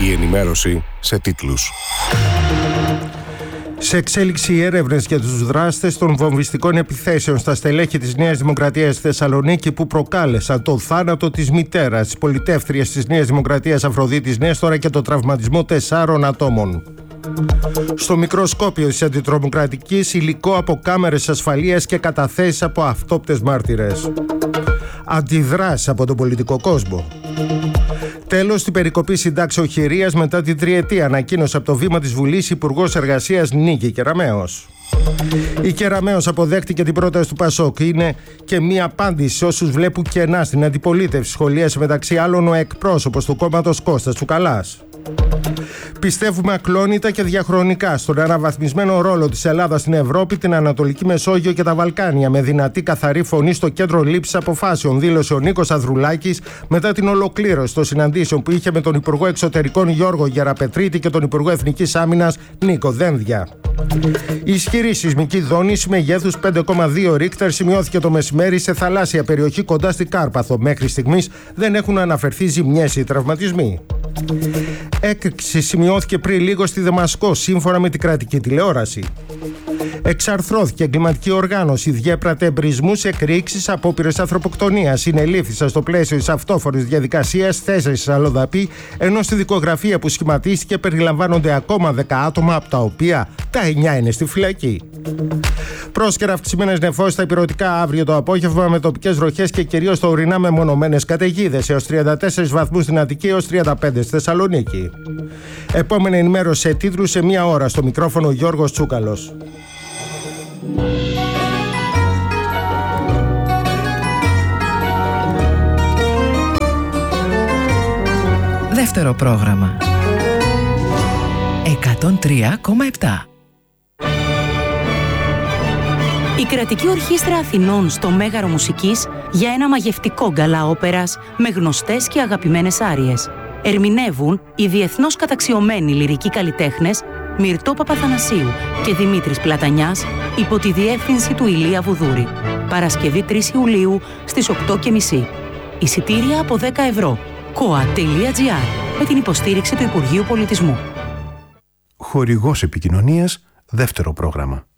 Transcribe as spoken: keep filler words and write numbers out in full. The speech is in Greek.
Η ενημέρωση σε τίτλους. Σε εξέλιξη οι έρευνες για τους δράστες των βομβιστικών επιθέσεων στα στελέχη της Νέας Δημοκρατίας στη Θεσσαλονίκη που προκάλεσαν το θάνατο της μητέρας της πολιτεύτριας της Νέας Δημοκρατίας Αφροδίτης Νέστορα και το τραυματισμό τεσσάρων ατόμων. Στο μικροσκόπιο της αντιτρομοκρατικής υλικό από κάμερες ασφαλείας και καταθέσεις από αυτόπτες μάρτυρες. Αντιδράσεις από τον πολιτικό κόσμο. Τέλος, την περικοπή συντάξεων χειρίας μετά την τριετία, ανακοίνωσε από το βήμα της Βουλής Υπουργός Εργασίας Νίκη Κεραμέως. Η Κεραμέως αποδέχτηκε την πρόταση του Πασόκ. Είναι και μία απάντηση σε όσους βλέπουν κενά στην αντιπολίτευση. Σχολίασε μεταξύ άλλων ο εκπρόσωπος του κόμματος Κώστας Τσουκαλάς. Πιστεύουμε ακλόνητα και διαχρονικά στον αναβαθμισμένο ρόλο της Ελλάδας στην Ευρώπη, την Ανατολική Μεσόγειο και τα Βαλκάνια, με δυνατή καθαρή φωνή στο κέντρο λήψης αποφάσεων, δήλωσε ο Νίκος Ανδρουλάκης μετά την ολοκλήρωση των συναντήσεων που είχε με τον Υπουργό Εξωτερικών Γιώργο Γεραπετρίτη και τον Υπουργό Εθνικής Άμυνας Νίκο Δένδια. Η ισχυρή σεισμική δόνηση μέγεθους πέντε κόμμα δύο Ρίκτερ σημειώθηκε το μεσημέρι σε θαλάσσια περιοχή κοντά στην Κάρπαθο. Μέχρι στιγμής δεν έχουν αναφερθεί ζημιές ή τραυματισμοί. Έκρηξη σημειώθηκε πριν λίγο στη Δαμασκό, σύμφωνα με την κρατική τηλεόραση. Εξαρθρώθηκε εγκληματική οργάνωση, διέπρατε εμπρισμούς, εκρήξεις, απόπειρες ανθρωποκτονίας. Συνελήφθησαν στο πλαίσιο της αυτόφορης διαδικασίας τέσσερις αλλοδαποί, ενώ στη δικογραφία που σχηματίστηκε περιλαμβάνονται ακόμα δέκα άτομα, από τα οποία τα εννιά είναι στη φυλακή. Πρόσκαιρα αυξημένες νεφώσεις στα ηπειρωτικά αύριο το απόγευμα, με τοπικές βροχές και κυρίως στα ορεινά μεμονωμένες καταιγίδες, έως τριάντα τέσσερις βαθμούς στην Αττική, έως τριάντα πέντε στη Θεσσαλονίκη. Επόμενη ενημέρωση σε τίτλους σε μία ώρα. Στο μικρόφωνο Γιώργος Τσούκαλος. Δεύτερο πρόγραμμα εκατόν τρία κόμμα επτά. Η Κρατική Ορχήστρα Αθηνών στο Μέγαρο Μουσικής για ένα μαγευτικό γκαλά όπερας με γνωστές και αγαπημένες άριες. Ερμηνεύουν οι διεθνώς καταξιωμένοι λυρικοί καλλιτέχνες Μυρτώ Παπαθανασίου και Δημήτρης Πλατανιάς υπό τη διεύθυνση του Ηλία Βουδούρη. Παρασκευή τρεις Ιουλίου στις οκτώ και μισή. Εισιτήρια από δέκα ευρώ. κοα τελεία τζι άρ με την υποστήριξη του Υπουργείου Πολιτισμού. Χορηγός επικοινωνίας, δεύτερο πρόγραμμα.